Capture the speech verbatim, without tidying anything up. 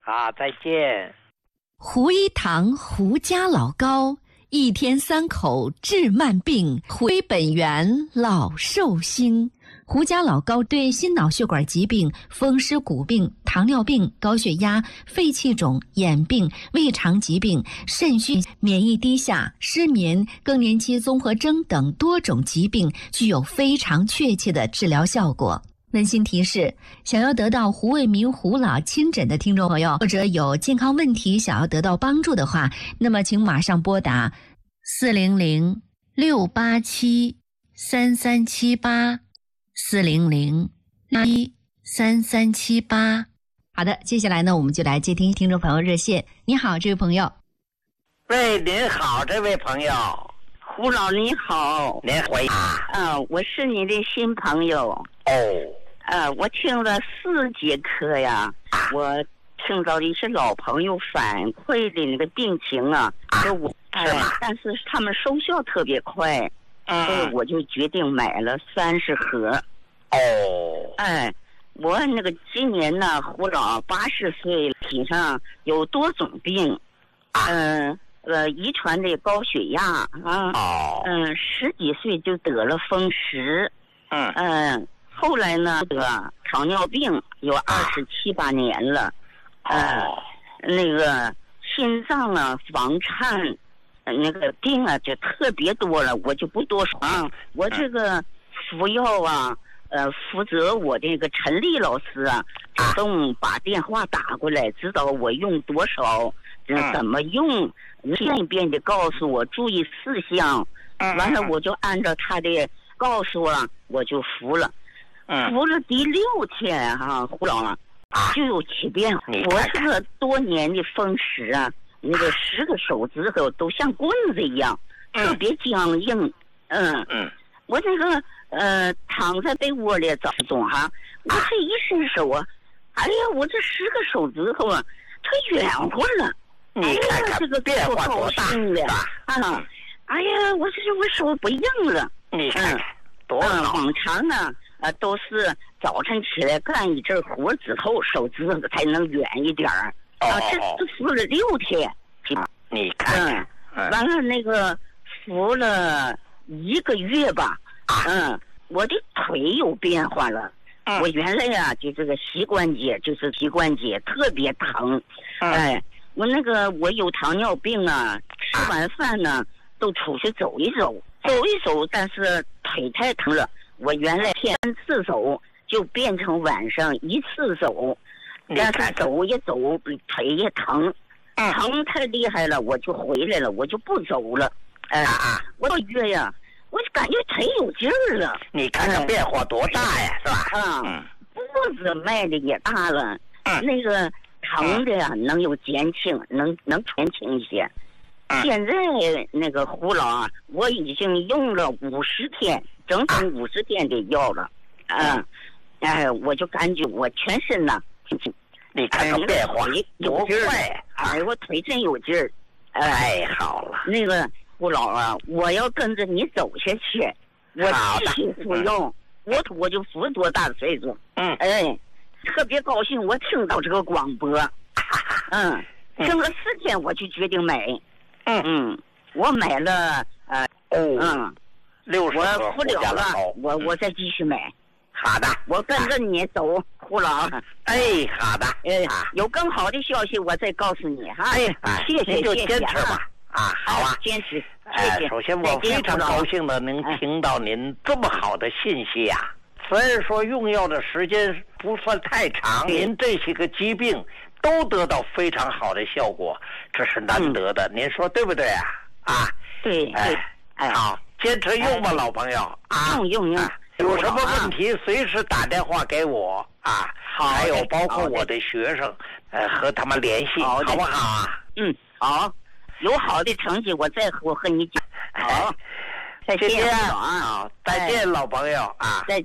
好，再见。 胡一堂胡家老高，一天三口治慢病，回本源老寿星。胡家老高对心脑血管疾病、风湿骨病、糖尿病、高血压、肺气肿、眼病、胃肠疾病、肾虚、免疫低下、失眠、更年期综合征等多种疾病具有非常确切的治疗效果。温馨提示：想要得到胡卫民胡老亲诊的听众朋友，或者有健康问题想要得到帮助的话，那么请马上拨打四零零六八七三三七八四零零一三三七八。好的，接下来呢，我们就来接听听众朋友热线。你好，这位朋友。 喂，您好，这位朋友。 胡老你好。 您回啊？ 啊，我是你的新朋友。 哦。 呃，我听了四节课呀，我听到一些老朋友反馈的那个病情啊，就我哎，但是他们收效特别快， 嗯， 所以我就决定买了三十盒。 哦， 哎，我那个今年呢，胡老八十岁，体上有多种病，嗯、呃，呃，遗传的高血压啊， 哦， 嗯、呃，十几岁就得了风湿， 嗯嗯。呃后来呢，得糖尿病有二十七八年了，呃， 哦， 那个心脏啊、房颤，那个病啊就特别多了，我就不多说啊。我这个服药啊，呃，负责我这个陈丽老师啊，主动把电话打过来，知道我用多少，呃、怎么用，一遍一遍的告诉我注意事项，完了我就按照他的告诉啊，我就服了。服了第六天哈、啊，胡老就有起变化。我这个多年的风湿啊，那个十个手指头都像棍子一样， 嗯、 特别僵硬。嗯嗯，我这个呃躺在被窝里早中哈，我这一伸手啊，哎呀，我这十个手指头啊，它圆乎了。 你看看、哎、 这个变化多大啊！哎呀，我这我手不硬了。 你看看、嗯、多好。嗯，往常呢。啊，都是早晨起来干一阵活之后，手指头才能圆一点儿。啊，这这服了六天， 你看， 嗯，完了那个服了一个月吧，嗯，我的腿有变化了。 嗯、 我原来呀、啊，就这个膝关节，就是膝关节特别疼。 嗯、 哎，我那个我有糖尿病啊，吃完饭呢都出去走一走，走一走，但是腿太疼了。我原来天次走就变成晚上一次走，但是走也走，腿也疼，疼太厉害了，我就回来了，我就不走了。哎、呃，我到月呀，我就感觉腿有劲儿了。 你看看变化多大呀，是吧？ 啊，步子迈的也大了， 嗯、 那个疼的呀能有减轻，能能减轻一些。现在那个胡老啊，我已经用了五十天，整整五十天的药了，嗯，哎，我就感觉我全身呐， 你看看变化有劲儿，哎，我腿真有劲儿， 哎，好了， 那个胡老啊，我要跟着你走下去，我继续服用，我我就服多大的岁数， 嗯， 哎，特别高兴，我听到这个广播，嗯，听了四天我就决定买。嗯嗯，我买了呃哦嗯， 六十我服了了，我我再继续买。 好的， 我跟着你走，胡老。 哎，好的， 哎，有更好的消息我再告诉你哈。 哎， 谢谢， 就坚持吧。啊，好啊， 坚持。 哎，首先我非常高兴的能听到您这么好的信息呀。虽然说用药的时间不算太长，您这些个疾病都得到非常好的效果，这是难得的，嗯、您说对不对啊？啊， 对，哎， 哎，好，坚持用吧，哎、老朋友啊， 用用用、 啊，有什么问题随时打电话给我啊， 好， 还有包括我的学生，呃，和他们联系，好不好啊？ 嗯，好，有好的成绩我再我和你讲，好， 再见啊，再见，老朋友啊， 再。